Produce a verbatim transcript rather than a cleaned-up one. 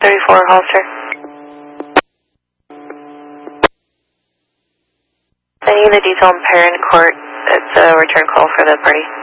thirty-four, Hollister. Sending you the detail in Perrin Court. It's a return call for the party.